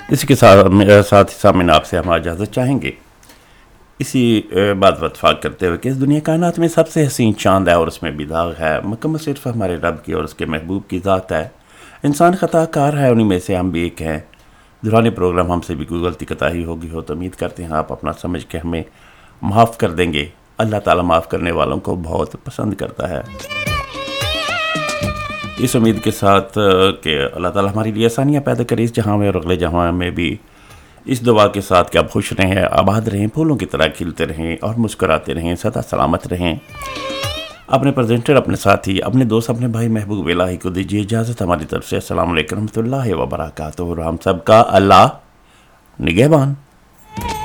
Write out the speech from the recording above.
इसी के साथ ही सामने आपसे हम इजाज़त चाहेंगे इसी बात वतफाक करते हुए कि इस दुनिया कायनात में सबसे हसीन चांद है और उसमें भी दाग है। मुकम्मल सिर्फ हमारे रब की और उसके महबूब की ज़ात है। इंसान ख़ताकार है, उन्हीं में से हम भी एक हैं। दुरानी प्रोग्राम हमसे भी कोई गलती कताही होगी हो तो उम्मीद करते हैं आप अपना समझ के हमें माफ़ कर देंगे। अल्लाह ताला माफ़ करने वालों को बहुत पसंद करता है। इस उम्मीद के साथ कि अल्लाह ताला हमारे लिए आसानियाँ पैदा करे इस जहाँ में और अगले जहाँ में भी। इस दुआ के साथ कि आप खुश रहें, आबाद रहें, फूलों की तरह खिलते रहें और मुस्कुराते रहें, सदा सलामत रहें। अपने प्रेजेंटर, अपने साथी, अपने दोस्त, अपने भाई महबूब इलाही को दीजिए इजाज़त हमारी तरफ से। अस्सलाम वालेकुम रहमतुल्लाहि व बरकातुहू। हम सबका अल्लाह निगहबान।